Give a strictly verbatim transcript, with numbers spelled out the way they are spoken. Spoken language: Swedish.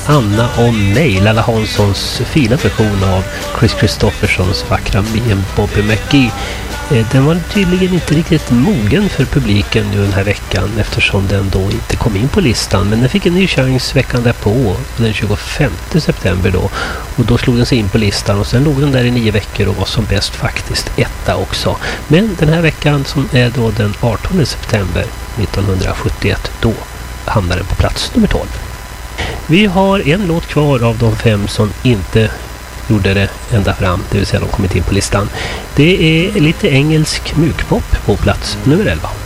Anna och mig, Lalla Hanssons fina version av Chris Christophersons vackra Me and Bobby McGee. Den var tydligen inte riktigt mogen för publiken nu den här veckan eftersom den då inte kom in på listan. Men den fick en ny chans veckan därpå, den tjugofemte september då. Och då slog den sig in på listan och sen låg den där i nio veckor och var som bäst faktiskt etta också. Men den här veckan som är då den artonde september nittonhundrasjuttioett, då hamnar den på plats nummer tolv. Vi har en låt kvar av de fem som inte gjorde det ända fram, det vill säga de kommit in på listan. Det är lite engelsk mjukpop på plats nummer elva.